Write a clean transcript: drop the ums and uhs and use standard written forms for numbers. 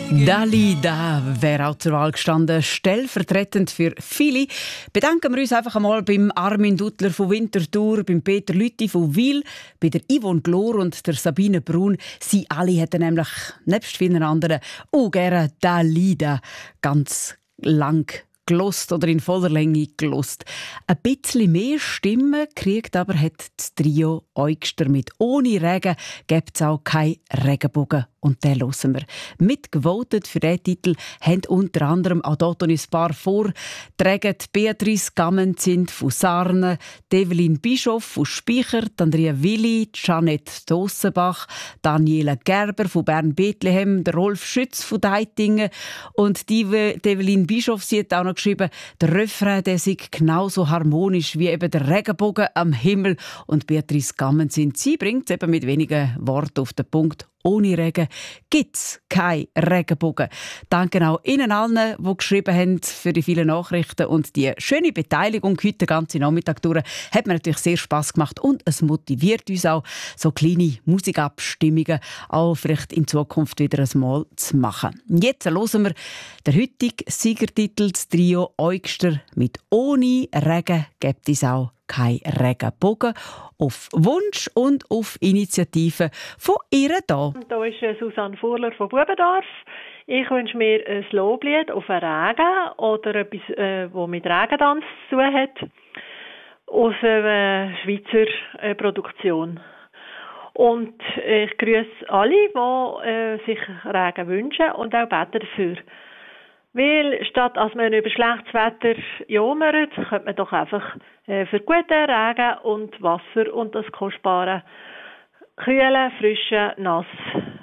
Dalida wäre auch zur Wahl gestanden, stellvertretend für viele. Bedanken wir uns einfach einmal beim Armin Duttler von Winterthur, beim Peter Lütti von Wil, bei der Yvonne Glor und der Sabine Brun. Sie alle hätten nämlich, nebst vielen anderen, auch gerne Dalida ganz lang gelost oder in voller Länge gelost. Ein bisschen mehr Stimmen kriegt aber hat das Trio Eugster mit «Ohne Regen gibt es auch kein Regenbogen». Und den hören wir. Mitgevotet für diesen Titel haben unter anderem auch dort ein paar vortragen. Beatrice Gammenzind von Sarne, Evelyn Bischof von Speicher, Andrea Willi, Janette Dossenbach, Daniela Gerber von Bern-Bethlehem, der Rolf Schütz von Deitingen und die Evelyn Bischof, sie hat auch noch geschrieben, der Refrain der sei genauso harmonisch wie eben der Regenbogen am Himmel. Und Beatrice Gammenzind, sie bringt es eben mit wenigen Worten auf den Punkt. Ohne Regen gibt's kein Regenbogen. Danke auch Ihnen allen, die geschrieben haben, für die vielen Nachrichten und die schöne Beteiligung heute den ganzen Nachmittag durch. Hat mir natürlich sehr Spass gemacht und es motiviert uns auch, so kleine Musikabstimmungen auch vielleicht in Zukunft wieder einmal zu machen. Jetzt hören wir den heutigen Siegertitel, das Trio Eugster mit «Ohne Regen gibt es auch kein Regenbogen», auf Wunsch und auf Initiative von ihr da. Da ist Susanne Furler von Bubendorf. Ich wünsche mir ein Loblied auf einen Regen oder etwas, das mit Regentanz zu tun hat, aus einer Schweizer Produktion. Und ich grüße alle, die sich Regen wünschen und auch beten dafür. Weil statt dass man über schlechtes Wetter jammert, könnte man doch einfach für guten Regen und Wasser und das kostbare, kühle, frische, nass